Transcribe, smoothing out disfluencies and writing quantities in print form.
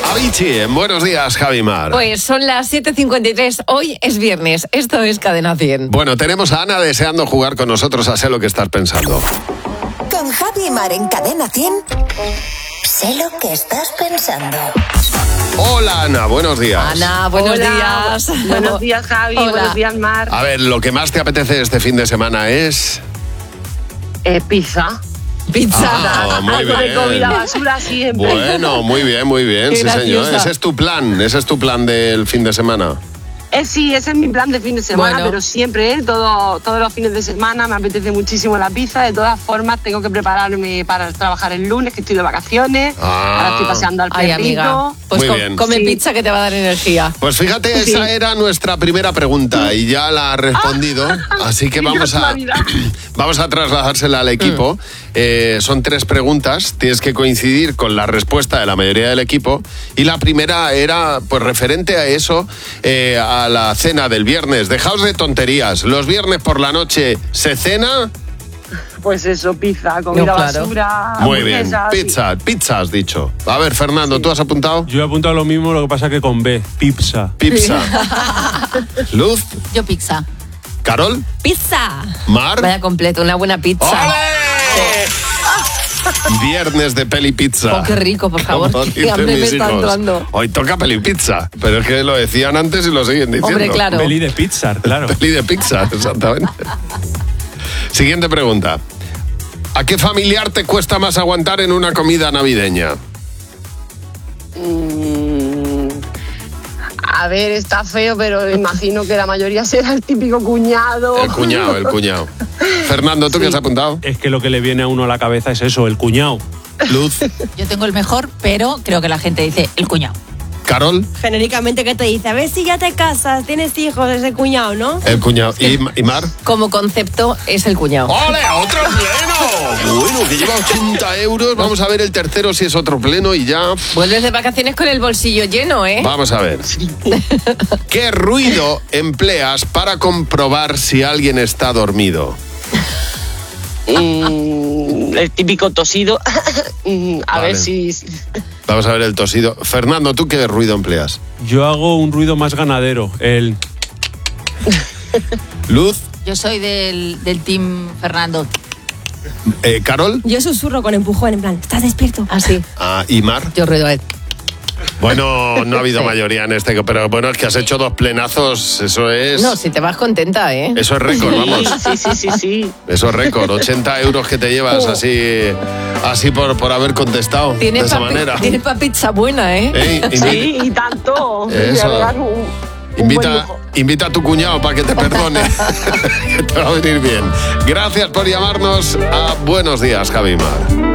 Avicii, buenos días, Javi Mar. Pues son las 7:53, hoy es viernes, esto es Cadena 100. Bueno, tenemos a Ana deseando jugar con nosotros a Sé lo que estás pensando. Con Javi Mar en Cadena 100. Sé lo que estás pensando. Hola, Ana, buenos días. Ana, buenos días. Buenos días, Javi. Hola. Buenos días, Mar. A ver, lo que más te apetece este fin de semana es... Pizza. Pizza. Ah, muy Algo de bien. comida basura siempre. Bueno, muy bien, Qué sí señor. graciosa. Ese es tu plan del fin de semana. Sí, ese es mi plan de fin de semana, Bueno. pero siempre, todos los fines de semana me apetece muchísimo la pizza. De todas formas, tengo que prepararme para trabajar el lunes, que estoy de vacaciones. Ah. Ahora estoy paseando al Ay, perrito. amiga, pues Muy bien. come Sí. pizza que te va a dar energía. Pues fíjate, Sí. esa era nuestra primera pregunta y ya la ha respondido, así que Qué vamos a trasladársela al equipo. Son 3 preguntas, tienes que coincidir con la respuesta de la mayoría del equipo y la primera era pues referente a eso, a la cena del viernes. Dejaos de tonterías, los viernes por la noche se cena. Pues eso, pizza, comida No, claro. basura. Muy bien, hamburguesas, pizza has dicho. A ver, Fernando, ¿tú has apuntado? Yo he apuntado lo mismo, lo que pasa que con B, pizza. Pizza. Luz, Yo pizza. Carol, ¡Pizza! Mar. Vaya completo, una buena pizza. ¡Ole! Viernes de peli pizza. Oh, qué rico, por favor. Como Qué dicen hambre me mis está hijos. entrando. Hoy toca peli pizza, pero es que lo decían antes y lo siguen diciendo. Hombre, claro. Peli de pizza, claro. Peli de pizza, exactamente. Siguiente pregunta. ¿A qué familiar te cuesta más aguantar en una comida navideña? A ver, está feo, pero imagino que la mayoría será el típico cuñado. El cuñado. Fernando, ¿tú qué has apuntado? Es que lo que le viene a uno a la cabeza es eso, el cuñado. Luz, Yo tengo el mejor, pero creo que la gente dice el cuñado. Carol, Genéricamente, ¿qué te dice? A ver si ya te casas, tienes hijos, ese cuñado, ¿no? el cuñado. ¿Y Mar? Como concepto es el cuñado. ¡Ole! ¡Otro pleno! Bueno, que lleva 80 euros. Vamos a ver el tercero si es otro pleno y ya... Vuelves de vacaciones con el bolsillo lleno, ¿eh? Vamos a ver. ¿Qué ruido empleas para comprobar si alguien está dormido? El típico tosido. A Vale. ver si... Vamos a ver el tosido. Fernando, ¿tú qué ruido empleas? Yo hago un ruido más ganadero, el... Luz, Yo soy del team Fernando. Carol Yo susurro con empujón, en plan, ¿estás despierto? Así. y Mar. Yo ruido él. Bueno, no ha habido mayoría en este, pero bueno, es que has hecho 2 plenazos, eso es... No, si te vas contenta, ¿eh? Eso es récord, vamos. Sí. Eso es récord, 80 euros que te llevas así por haber contestado de esa manera. Tienes pa' pizza buena, ¿eh? Ey, Sí, y tanto. Eso. Me regalan un buen lujo. Invita a tu cuñado para que te perdone, que te va a venir bien. Gracias por llamarnos a Buenos Días, Javi Mar.